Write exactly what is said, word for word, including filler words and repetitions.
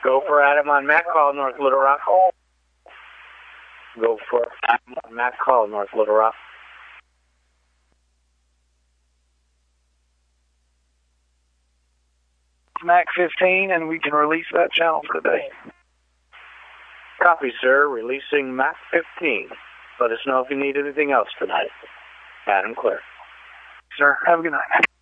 Go for Adam on Mac Call, North Little Rock. Oh. Go for Adam on Mac Call, North Little Rock. Mac fifteen, and we can release that channel for today. Copy, sir. Releasing Mac fifteen. Let us know if you need anything else tonight. Adam Clear. Sir, have a good night.